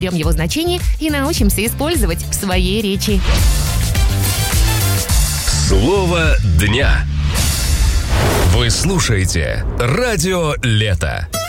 разберем его значение и научимся использовать в своей речи. Слово дня. Вы слушаете «Радио Лето».